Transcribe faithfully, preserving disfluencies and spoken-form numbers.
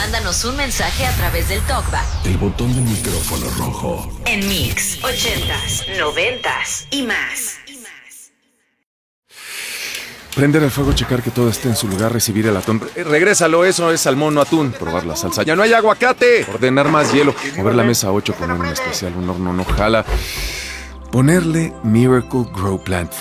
mándanos un mensaje a través del TalkBack. El botón del micrófono rojo. En Mix, ochentas, noventas y más. Prender el fuego, checar que todo esté en su lugar, recibir el atún. Eh, regrésalo, eso es salmón, no atún. Probar la salsa. ¡Ya no hay aguacate! Ordenar más hielo. Mover la mesa a ocho, poner un especial, un horno no jala. Ponerle Miracle Grow Plant